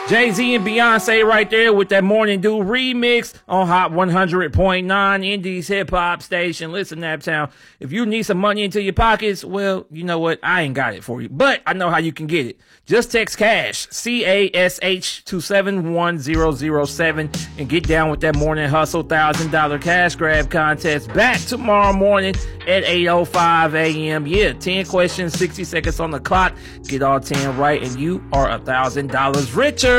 Jay-Z and Beyonce right there with that Morning Dew remix on Hot 100.9, Indies hip hop station. Listen, Naptown, if you need some money into your pockets, well, you know what? I ain't got it for you, but I know how you can get it. Just text CASH, CASH to 71007 and get down with that morning hustle $1,000 cash grab contest back tomorrow morning at 8:05 a.m. Yeah, 10 questions, 60 seconds on the clock. Get all 10 right and you are $1,000 richer.